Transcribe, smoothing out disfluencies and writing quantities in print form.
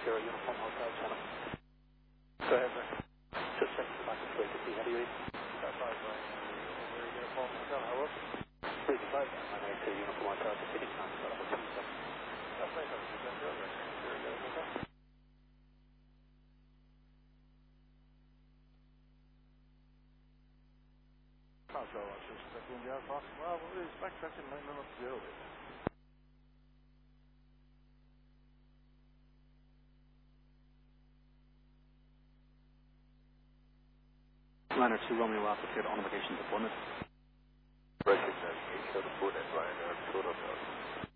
Uniform Hotel Channel. Go ahead, sir. Just checking back and straight to see how do you read? That's right, Brian. Uniform Hotel, how up? 3 to 5, and I say Uniform Hotel to City Council at about 2 seconds. That's right, sir. Is that your right? Very good, okay. Control, I should expect in the aircraft. Well, we expect 29 minutes to do it. Liner 2 Romeo Alpha cleared on location to Bournemouth. Breaking navigation, report at Ryanair, Total Hotel.